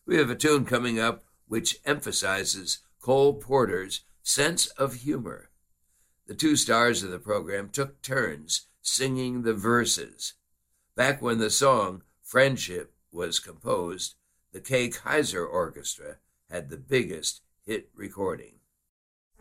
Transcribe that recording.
We have a tune coming up which emphasizes Cole Porter's sense of humor. The two stars of the program took turns singing the verses. Back when the song Friendship was composed, the Kay Kyser Orchestra had the biggest hit recording.